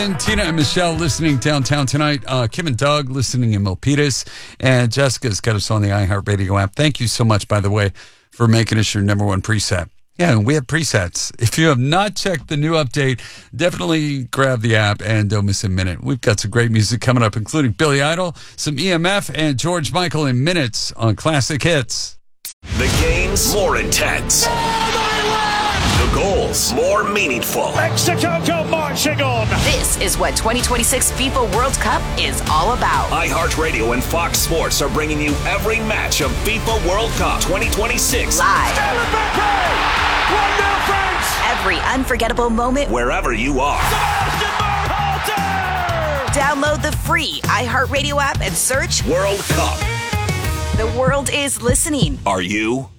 And Tina and Michelle listening downtown tonight. Kim and Doug listening in Milpitas. And Jessica's got us on the iHeartRadio app. Thank you so much, by the way, for making us your number one preset. Yeah, we have presets. If you have not checked the new update, definitely grab the app and don't miss a minute. We've got some great music coming up, including Billy Idol, some EMF, and George Michael in minutes on Classic Hits. The games more intense. The goals more meaningful. Mexico go marching on. This is what 2026 FIFA World Cup is all about. iHeartRadio and Fox Sports are bringing you every match of FIFA World Cup 2026. Live. 1-0 France. Every unforgettable moment. Wherever you are. Download the free iHeartRadio app and search World Cup. The world is listening. Are you?